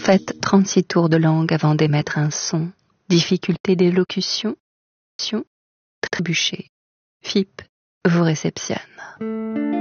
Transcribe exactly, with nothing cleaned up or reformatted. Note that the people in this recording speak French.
Faites trente-six tours de langue avant d'émettre un son. Difficulté d'élocution. Trébuchet. F I P vous réceptionne.